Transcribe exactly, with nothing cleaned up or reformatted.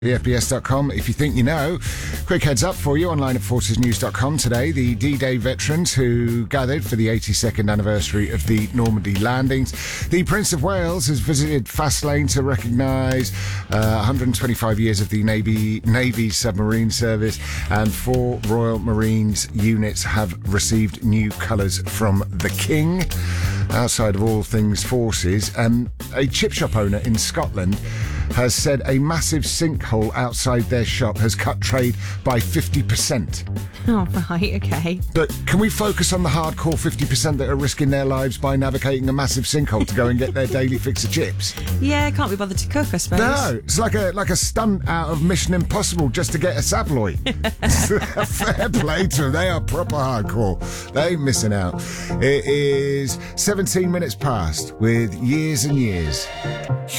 F B S dot com if you think you know. Quick heads up for you online at forces news dot com today. The D-Day veterans who gathered for the eighty-second anniversary of the Normandy landings. The Prince of Wales has visited Fastlane to recognise uh, one hundred twenty-five years of the Navy Navy submarine service, and four Royal Marines units have received new colours from the King. Outside of all things forces, um, a chip shop owner in Scotland has said a massive sinkhole outside their shop has cut trade by fifty percent. Oh, right, okay. But can we focus on the hardcore fifty percent that are risking their lives by navigating a massive sinkhole to go and get their daily fix of chips? Yeah, can't be bothered to cook, I suppose. No, it's like a like a stunt out of Mission Impossible just to get a saploy. Fair play to them. They are proper hardcore. They ain't missing out. It is seventeen minutes past with Years and Years.